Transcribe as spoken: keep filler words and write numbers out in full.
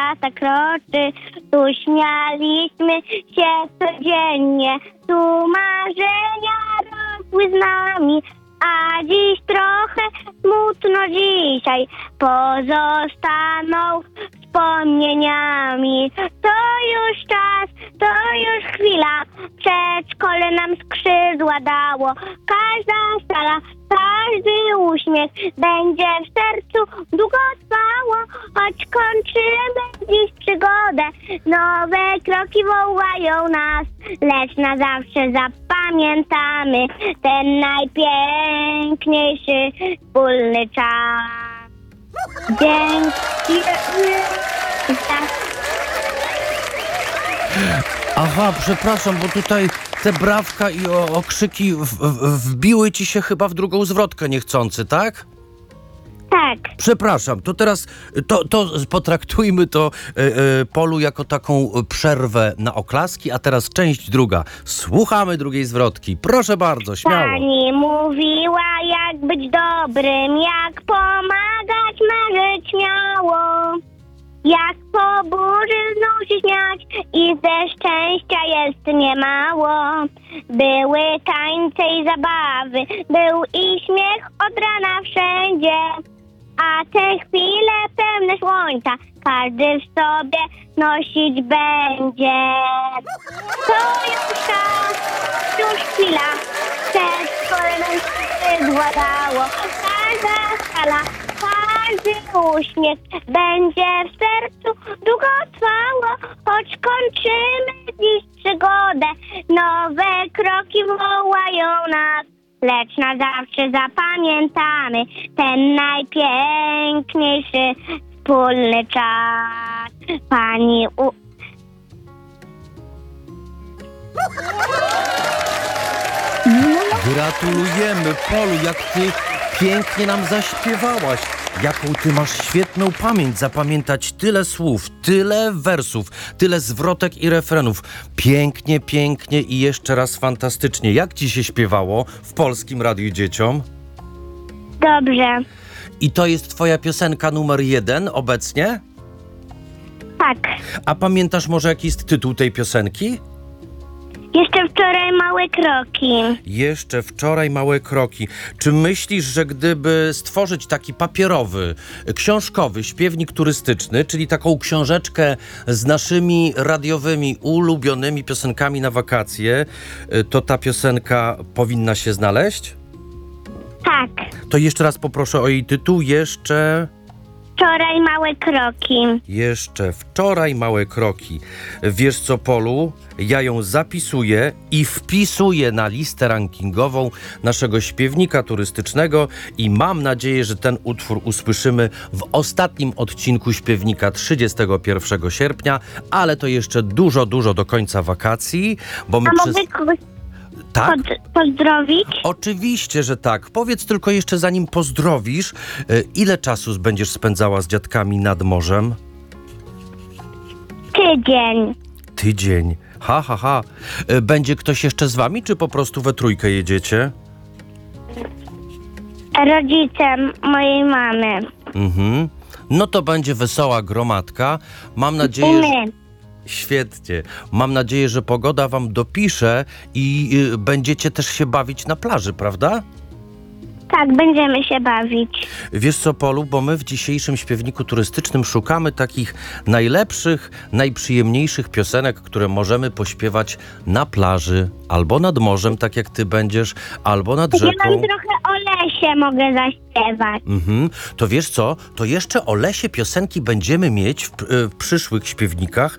lata kroczy. Tu śmialiśmy się codziennie, tu marzenia rosły z nami. A dziś trochę smutno dzisiaj pozostaną wspomnieniami. To już czas, to już chwila, przedszkole nam skrzydła dało. Każda sala, każdy uśmiech będzie w sercu długo trwało. Choć kończymy dziś przygodę, nowe kroki wołają nas, lecz na zawsze zapamiętamy ten najpiękniejszy wspólny czas. Dzięki za... Aha, przepraszam, bo tutaj te brawka i o, okrzyki w, w, wbiły ci się chyba w drugą zwrotkę niechcący, tak? Tak. Przepraszam, to teraz to, to potraktujmy to y, y, Polu jako taką przerwę na oklaski, a teraz część druga. Słuchamy drugiej zwrotki. Proszę bardzo, śmiało. Pani mówiła, jak być dobrym, jak pomagać, marzyć śmiało. Jak po burzy znów się śmiać i ze szczęścia jest niemało. Były tańce i zabawy, był i śmiech od rana wszędzie. A te chwile pełne słońca każdy w sobie nosić będzie. To już czas, już chwila, przedszkole nam skrzydła dało. Każda sala, każdy uśmiech będzie w sercu długo trwało. Choć kończymy dziś przygodę, nowe kroki wołają nas, lecz na zawsze zapamiętamy ten najpiękniejszy wspólny czas. Pani u... Gratulujemy, Polu, jak ty pięknie nam zaśpiewałaś. Jaką ty masz świetną pamięć zapamiętać tyle słów, tyle wersów, tyle zwrotek i refrenów. Pięknie, pięknie i jeszcze raz fantastycznie. Jak ci się śpiewało w Polskim Radiu Dzieciom? Dobrze. I to jest twoja piosenka numer jeden obecnie? Tak. A pamiętasz może jaki jest tytuł tej piosenki? Jeszcze wczoraj małe kroki. Jeszcze wczoraj małe kroki. Czy myślisz, że gdyby stworzyć taki papierowy, książkowy śpiewnik turystyczny, czyli taką książeczkę z naszymi radiowymi, ulubionymi piosenkami na wakacje, to ta piosenka powinna się znaleźć? Tak. To jeszcze raz poproszę o jej tytuł. Jeszcze... Wczoraj małe kroki. Jeszcze wczoraj małe kroki. Wiesz co, Polu? Ja ją zapisuję i wpisuję na listę rankingową naszego śpiewnika turystycznego i mam nadzieję, że ten utwór usłyszymy w ostatnim odcinku Śpiewnika trzydziestego pierwszego sierpnia, ale to jeszcze dużo, dużo do końca wakacji, bo my A przez... mogę kogoś Tak? pod, pozdrowić? Oczywiście, że tak. Powiedz tylko jeszcze, zanim pozdrowisz, ile czasu będziesz spędzała z dziadkami nad morzem? Tydzień. Tydzień. Ha, ha, ha. Będzie ktoś jeszcze z wami, czy po prostu we trójkę jedziecie? Rodzicem mojej mamy. Mhm. No to będzie wesoła gromadka. Mam I nadzieję, że... my. Świetnie. Mam nadzieję, że pogoda wam dopisze i y, będziecie też się bawić na plaży, prawda? Tak, będziemy się bawić. Wiesz co, Polu, bo my w dzisiejszym śpiewniku turystycznym szukamy takich najlepszych, najprzyjemniejszych piosenek, które możemy pośpiewać na plaży, albo nad morzem, tak jak ty będziesz, albo nad Ja rzeką. mam trochę o lesie mogę zaśpiewać. Mhm. To wiesz co, to jeszcze o lesie piosenki będziemy mieć w, w przyszłych śpiewnikach,